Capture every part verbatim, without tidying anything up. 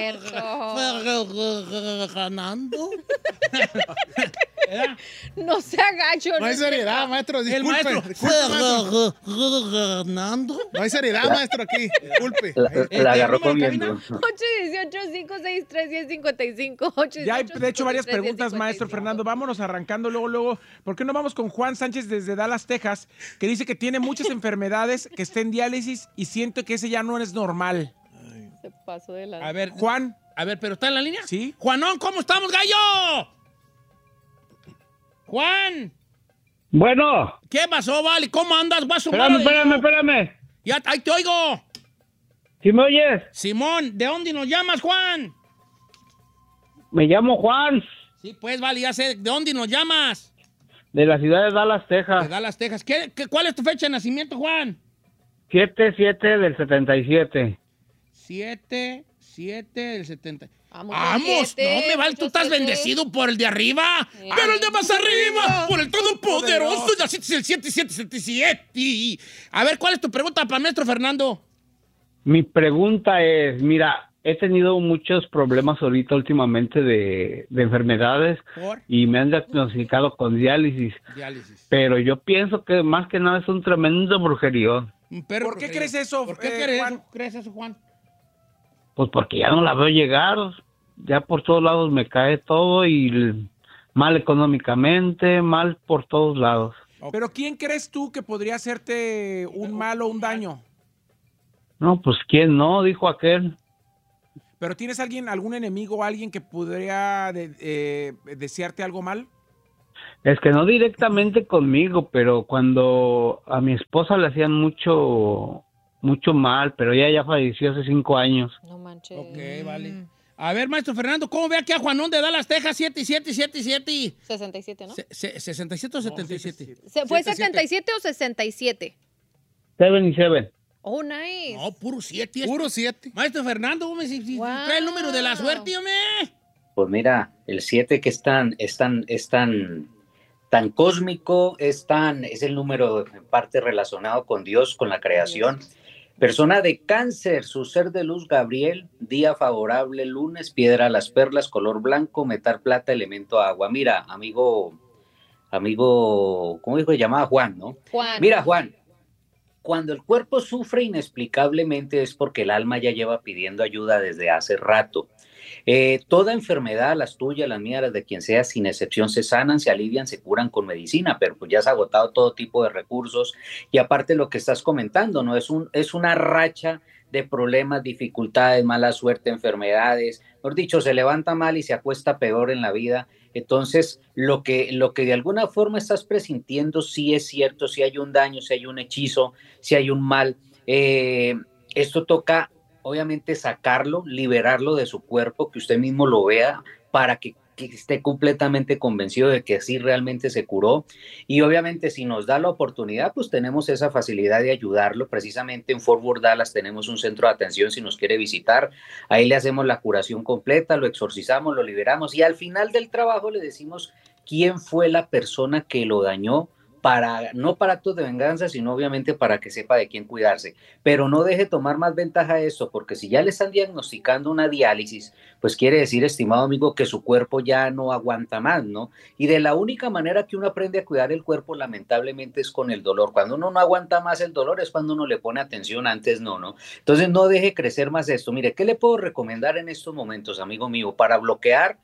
Fernando. No se agacho. No hay seriedad, maestro, disculpe. El maestro. Fernando. No hay seriedad, maestro, aquí. Disculpe. La, la agarró comiendo. ocho uno ocho, cinco seis tres, uno cero cinco cinco. Ya hay, de hecho, varias preguntas, maestro Fernando. Vámonos arrancando luego, luego. ¿Por qué no vamos con Juan Sánchez desde Dallas, Texas, que dice que tiene muchas enfermedades, que está en diálisis y siento que ese ya no es normal? Se pasó de la... A ver, Juan. A ver, ¿pero está en la línea? Sí. Juanón, ¿cómo estamos, gallo? Juan. Bueno. ¿Qué pasó, vale? ¿Cómo andas? ¿Vas a Espérame, espérame, espérame. Ya, ahí te oigo. ¿Sí me oyes? Simón, ¿de dónde nos llamas, Juan? Me llamo Juan. Sí, pues, vale, ya sé. ¿De dónde nos llamas? De la ciudad de Dallas, Texas. De Dallas, Texas. ¿Qué, qué, ¿Cuál es tu fecha de nacimiento, Juan? siete siete del setenta y siete. siete siete del setenta. Vamos, ¡Vamos! siete, No, me vale, tú estás siete. bendecido por el de arriba. Sí. Pero el de más arriba, por el todopoderoso. Ya siete, el siete siete siete siete. A ver, ¿cuál es tu pregunta para el maestro Fernando? Mi pregunta es, mira, he tenido muchos problemas ahorita últimamente de, de enfermedades ¿Por? y me han diagnosticado con diálisis. Diálisis. Pero yo pienso que más que nada es un tremendo brujerío. Un perro ¿Por qué brujería. crees eso, ¿Por qué eh, crees, Juan? eso, crees eso, Juan? Pues porque ya no la veo llegar. Ya por todos lados me cae todo y mal económicamente, mal por todos lados. Pero ¿quién crees tú que podría hacerte un mal o un daño? No, pues quién no, dijo aquel. ¿Pero tienes alguien, algún enemigo, alguien que podría de- eh, desearte algo mal? Es que no directamente conmigo, pero cuando a mi esposa le hacían mucho, mucho mal, pero ella ya falleció hace cinco años. No manches. Ok, vale. A ver, maestro Fernando, ¿cómo ve aquí a Juanón de Dallas, Texas? siete siete siete siete. sesenta y siete, ¿no? Se- se- ¿sesenta y siete o setenta y siete? Se- ¿Fue siete, setenta y siete o sesenta y siete? Seven y seven. Oh, nice. No, puro siete. Puro siete. Maestro Fernando, hombre, si, si- si Wow. trae el número de la suerte, hombre. Pues mira, el siete que es tan, es tan, es tan, tan cósmico, es tan, es el número en parte relacionado con Dios, con la creación. Persona de Cáncer, su ser de luz, Gabriel, día favorable, lunes, piedra las perlas, color blanco, metal plata, elemento agua. Mira, amigo, amigo, ¿cómo dijo? Se llamaba Juan, ¿no? Juan. Mira, Juan, cuando el cuerpo sufre inexplicablemente es porque el alma ya lleva pidiendo ayuda desde hace rato. Eh, toda enfermedad, las tuyas, las mías, las de quien sea, sin excepción, se sanan, se alivian, se curan con medicina, pero pues ya has agotado todo tipo de recursos y aparte lo que estás comentando, ¿no? Es, un, es una racha de problemas, dificultades, mala suerte, enfermedades, mejor dicho, se levanta mal y se acuesta peor en la vida. Entonces, lo que, lo que de alguna forma estás presintiendo sí es cierto, si hay un daño, si hay un hechizo, si hay un mal. Eh, esto toca, obviamente, sacarlo, liberarlo de su cuerpo, que usted mismo lo vea para que, que esté completamente convencido de que así realmente se curó. Y obviamente, si nos da la oportunidad, pues tenemos esa facilidad de ayudarlo. Precisamente en Fort Worth, Dallas, tenemos un centro de atención si nos quiere visitar. Ahí le hacemos la curación completa, lo exorcizamos, lo liberamos y al final del trabajo le decimos quién fue la persona que lo dañó, para, no para actos de venganza, sino obviamente para que sepa de quién cuidarse. Pero no deje tomar más ventaja de esto, porque si ya le están diagnosticando una diálisis, pues quiere decir, estimado amigo, que su cuerpo ya no aguanta más, ¿no? Y de la única manera que uno aprende a cuidar el cuerpo, lamentablemente, es con el dolor. Cuando uno no aguanta más el dolor es cuando uno le pone atención, antes no, ¿no? Entonces no deje crecer más esto. Mire, ¿qué le puedo recomendar en estos momentos, amigo mío? Para bloquear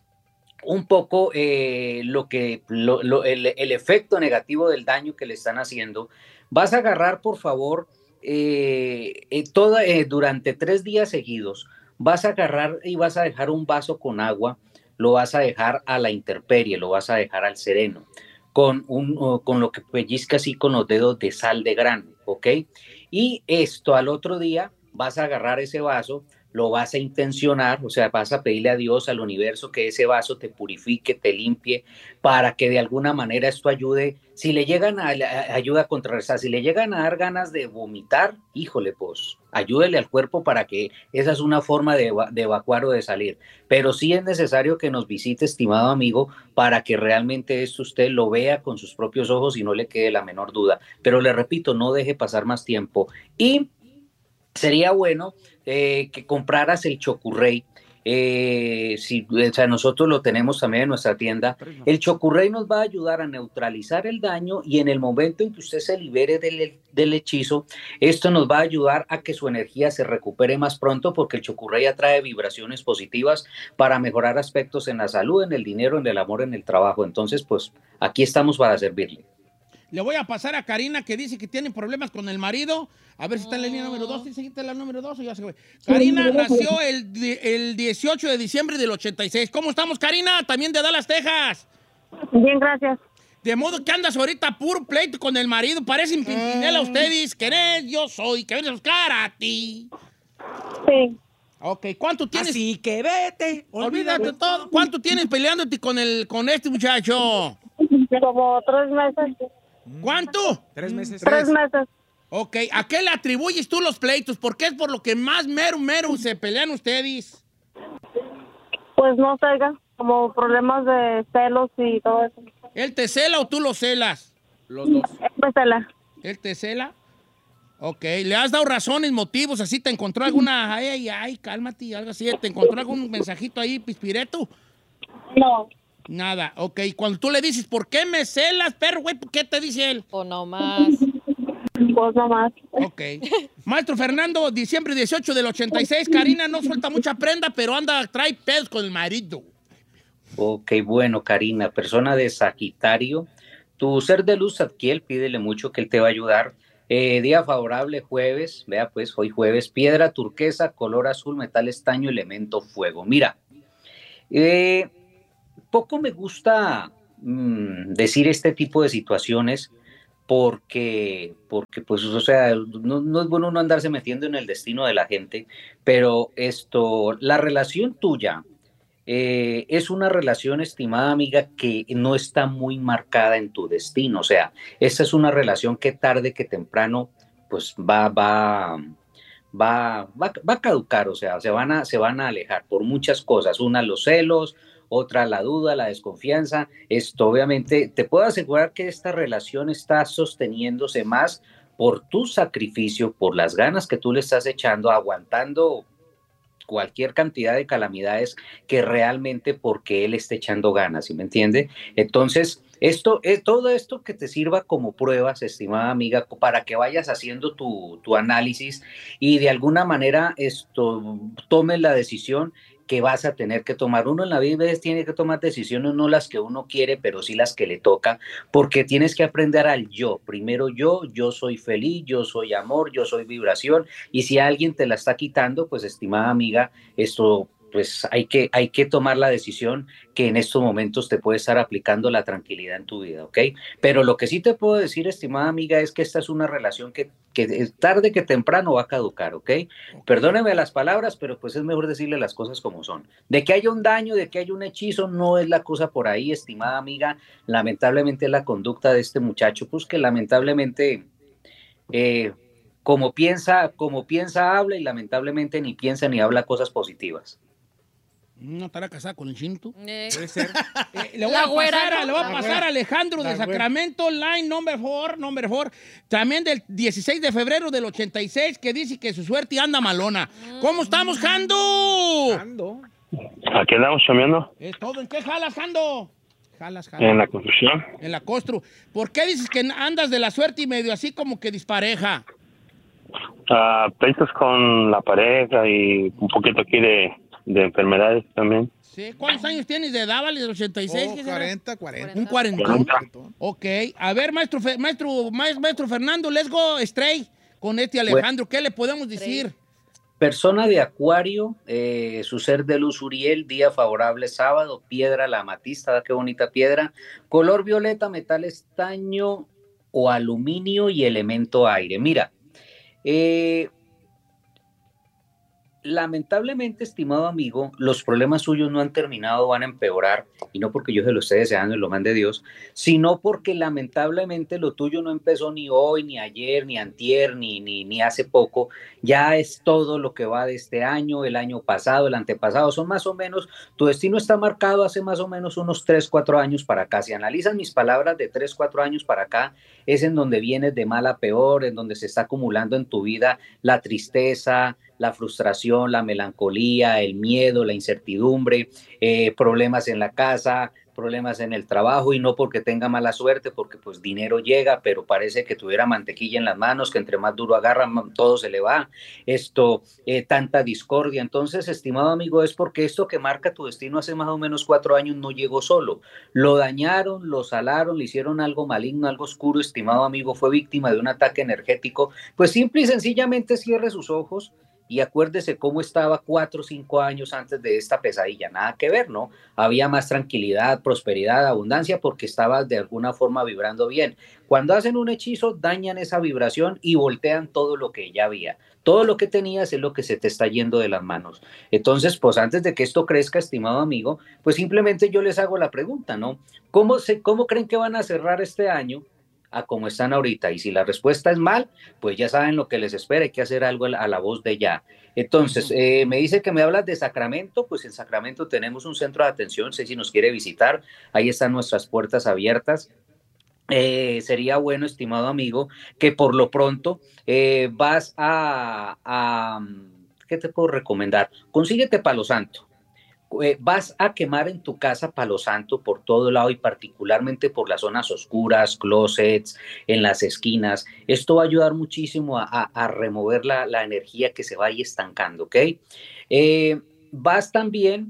un poco eh, lo que lo, lo, el, el efecto negativo del daño que le están haciendo, vas a agarrar, por favor, eh, eh, toda, eh, durante tres días seguidos, vas a agarrar y vas a dejar un vaso con agua, lo vas a dejar a la intemperie, lo vas a dejar al sereno, con, un, uh, con lo que pellizca así con los dedos de sal de grano, ¿ok? Y esto al otro día vas a agarrar ese vaso, lo vas a intencionar, o sea, vas a pedirle a Dios, al universo, que ese vaso te purifique, te limpie, para que de alguna manera esto ayude. Si le llegan a, a ayuda a contrarrestar, si le llegan a dar ganas de vomitar, híjole, pues, ayúdele al cuerpo para que esa es una forma de, de evacuar o de salir. Pero sí es necesario que nos visite, estimado amigo, para que realmente esto usted lo vea con sus propios ojos y no le quede la menor duda. Pero le repito, no deje pasar más tiempo. Y sería bueno eh, que compraras el Chocurrey. Eh, si, o sea, nosotros lo tenemos también en nuestra tienda. El Chocurrey nos va a ayudar a neutralizar el daño y en el momento en que usted se libere del, del hechizo, esto nos va a ayudar a que su energía se recupere más pronto, porque el Chocurrey atrae vibraciones positivas para mejorar aspectos en la salud, en el dinero, en el amor, en el trabajo. Entonces, pues aquí estamos para servirle. Le voy a pasar a Karina, que dice que tiene problemas con el marido. A ver si está en la línea número dos. ¿Dice que está en la número dos o ya se fue? Karina nació el, el dieciocho de diciembre del ochenta y seis. ¿Cómo estamos, Karina? También de Dallas, Texas. Bien, gracias. De modo que andas ahorita puro pleito con el marido. Parecen Pimpinela ustedes. ¿Querés? Yo soy. Que vienes a buscar a ti. Sí. Ok, ¿cuánto tienes? Así que vete. Olvídate todo. ¿Cuánto tienes peleándote con, el, con este muchacho? Como tres meses. ¿Cuánto? Tres meses. Tres meses. Ok, ¿a qué le atribuyes tú los pleitos? Porque es por lo que más mero, mero se pelean ustedes. Pues no sé, oiga, como problemas de celos y todo eso. ¿Él te cela o tú lo celas? Los dos. Él me cela. ¿Él te cela? Ok, ¿le has dado razones, motivos? ¿Así te encontró alguna? Ay, ay, ay, cálmate, algo así. ¿Te encontró algún mensajito ahí, pispireto? No. Nada, ok. Cuando tú le dices, ¿por qué me celas, perro, güey? ¿Qué te dice él? O no más. Pues no más. Ok. Maestro Fernando, diciembre dieciocho del ochenta y seis. Karina no suelta mucha prenda, pero anda, trae pedos con el marido. Ok, bueno, Karina, persona de Sagitario, tu ser de luz Zadkiel, pídele mucho que él te va a ayudar. Eh, día favorable, jueves, vea pues, hoy jueves, piedra turquesa, color azul, metal estaño, elemento fuego. Mira, eh, poco me gusta mmm, decir este tipo de situaciones porque, porque pues, o sea, no, no es bueno uno andarse metiendo en el destino de la gente, pero esto, la relación tuya eh, es una relación, estimada amiga, que no está muy marcada en tu destino. O sea, esta es una relación que tarde que temprano, pues va, va, va, va, va a caducar, o sea, se van a, se van a alejar por muchas cosas. Una, los celos, otra, la duda, la desconfianza. Esto, obviamente, te puedo asegurar que esta relación está sosteniéndose más por tu sacrificio, por las ganas que tú le estás echando, aguantando cualquier cantidad de calamidades, que realmente porque él esté echando ganas, ¿sí me entiende? Entonces, esto es todo esto que te sirva como pruebas, estimada amiga, para que vayas haciendo tu, tu análisis y de alguna manera esto tomes la decisión que vas a tener que tomar. Uno en la vida tiene que tomar decisiones, no las que uno quiere, pero sí las que le toca, porque tienes que aprender al yo. Primero yo, yo soy feliz, yo soy amor, yo soy vibración, y si alguien te la está quitando, pues estimada amiga, esto pues hay que, hay que tomar la decisión que en estos momentos te puede estar aplicando la tranquilidad en tu vida, ¿ok? Pero lo que sí te puedo decir, estimada amiga, es que esta es una relación que, que tarde que temprano va a caducar, ¿ok? Perdóneme las palabras, pero pues es mejor decirle las cosas como son. De que haya un daño, de que haya un hechizo, no es la cosa por ahí, estimada amiga. Lamentablemente la conducta de este muchacho, pues que lamentablemente... Eh, como piensa, como piensa, habla, y lamentablemente ni piensa ni habla cosas positivas. ¿No estará casada con el Chinto? Eh. Puede ser. Eh, le voy La a güera, pasar, a, ¿no? le voy a La pasar güera. a Alejandro La de güera. Sacramento, line number four, number four, también del dieciséis de febrero del ochenta y seis, que dice que su suerte anda malona. ¿Cómo estamos, Jando? Ando. Aquí andamos chambeando Es todo. ¿En qué jalas, Jando? Jalas, jalas. en la construcción. En la costru. ¿Por qué dices que andas de la suerte y medio así como que dispareja? Ah, pleitos con la pareja y un poquito aquí de, de enfermedades también. ¿Sí? ¿Cuántos años tienes de edad, vale, del ochenta y seis? Oh, ¿Qué será? cuarenta, cuarenta. Un cuarentón. cuarenta. Ok. A ver, maestro, Fe- maestro, maestro, maestro Fernando, let's go straight con este Alejandro. ¿Qué le podemos decir? Persona de Acuario, eh, su ser de luz Uriel, día favorable sábado, piedra la amatista, qué bonita piedra, color violeta, metal estaño o aluminio y elemento aire. Mira, eh, lamentablemente, estimado amigo, los problemas suyos no han terminado, van a empeorar, y no porque yo se lo esté deseando y lo mande Dios, sino porque lamentablemente lo tuyo no empezó ni hoy, ni ayer, ni antier, ni, ni, ni hace poco. Ya es todo lo que va de este año, el año pasado, el antepasado, son más o menos, tu destino está marcado hace más o menos unos tres, cuatro años para acá. Si analizan mis palabras de tres, cuatro años para acá, es en donde vienes de mal a peor, en donde se está acumulando en tu vida la tristeza, la frustración, la melancolía, el miedo, la incertidumbre, eh, problemas en la casa, problemas en el trabajo, y no porque tenga mala suerte, porque pues dinero llega, pero parece que tuviera mantequilla en las manos, que entre más duro agarra, todo se le va, esto, eh, tanta discordia. Entonces, estimado amigo, es porque esto que marca tu destino hace más o menos cuatro años no llegó solo, lo dañaron, lo salaron, le hicieron algo maligno, algo oscuro, estimado amigo, fue víctima de un ataque energético. Pues simple y sencillamente cierre sus ojos y acuérdese cómo estaba cuatro o cinco años antes de esta pesadilla. Nada que ver, ¿no? Había más tranquilidad, prosperidad, abundancia, porque estaba de alguna forma vibrando bien. Cuando hacen un hechizo, dañan esa vibración y voltean todo lo que ya había. Todo lo que tenías es lo que se te está yendo de las manos. Entonces, pues antes de que esto crezca, estimado amigo, pues simplemente yo les hago la pregunta, ¿no? ¿Cómo, se, cómo creen que van a cerrar este año a como están ahorita? Y si la respuesta es mal, pues ya saben lo que les espera, hay que hacer algo a la voz de ya. Entonces, eh, me dice que me hablas de Sacramento. Pues en Sacramento tenemos un centro de atención, sé si nos quiere visitar, ahí están nuestras puertas abiertas. Eh, sería bueno, estimado amigo, que por lo pronto eh, vas a, a, ¿qué te puedo recomendar? Consíguete Palo Santo. Eh, vas a quemar en tu casa Palo Santo por todo lado, y particularmente por las zonas oscuras, closets, en las esquinas. Esto va a ayudar muchísimo a, a, a remover la, la energía que se va ahí estancando, ¿ok? Eh, vas también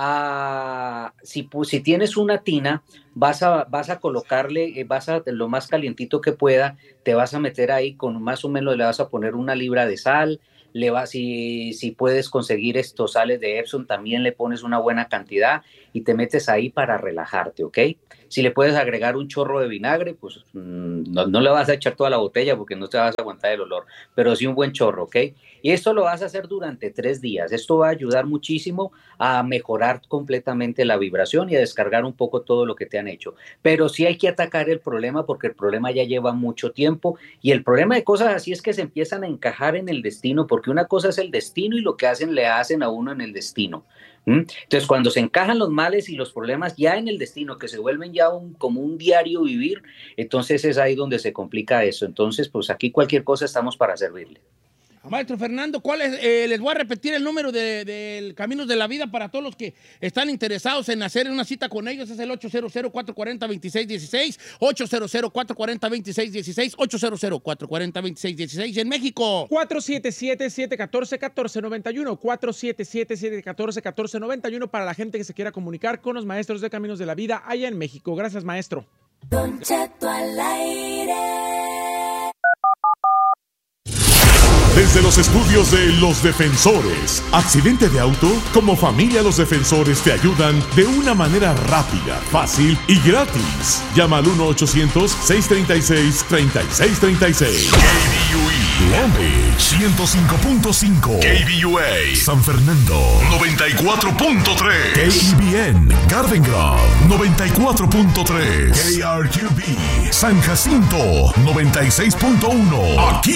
a, si, si tienes una tina, vas a, vas a colocarle, eh, vas a, lo más calientito que pueda, te vas a meter ahí con más o menos, le vas a poner una libra de sal. Le va, si, si puedes conseguir estos sales de Epsom, también le pones una buena cantidad y te metes ahí para relajarte, ¿ok? Si le puedes agregar un chorro de vinagre, pues no, no le vas a echar toda la botella porque no te vas a aguantar el olor, pero sí un buen chorro, ¿ok? Y esto lo vas a hacer durante tres días. Esto va a ayudar muchísimo a mejorar completamente la vibración y a descargar un poco todo lo que te han hecho. Pero sí hay que atacar el problema, porque el problema ya lleva mucho tiempo, y el problema de cosas así es que se empiezan a encajar en el destino, porque una cosa es el destino y lo que hacen le hacen a uno en el destino. ¿Mm? Entonces, cuando se encajan los males y los problemas ya en el destino, que se vuelven ya un, como un diario vivir, entonces es ahí donde se complica eso. Entonces, pues aquí cualquier cosa estamos para servirle. Maestro Fernando, ¿cuál es? Eh, les voy a repetir el número del de, de Caminos de la Vida para todos los que están interesados en hacer una cita con ellos. Es el ocho cero cero, cuatro cuatro cero, dos seis uno seis, ocho cero cero, cuatro cuatro cero, dos seis uno seis, ocho cero cero, cuatro cuatro cero, dos seis uno seis. En México, cuatro siete siete, siete uno cuatro, uno cuatro nueve uno, cuatro siete siete, siete uno cuatro, uno cuatro nueve uno para la gente que se quiera comunicar con los maestros de Caminos de la Vida allá en México. Gracias, maestro. Don Cheto al aire. Desde los estudios de Los Defensores. ¿Accidente de auto? Como familia, Los Defensores te ayudan de una manera rápida, fácil y gratis. Llama al uno ochocientos, seis tres seis, tres seis tres seis. K B U E Long Beach ciento cinco punto cinco. K B U A San Fernando noventa y cuatro punto tres. K E B N Garden Grove noventa y cuatro punto tres. K R Q B San Jacinto noventa y seis punto uno. Aquí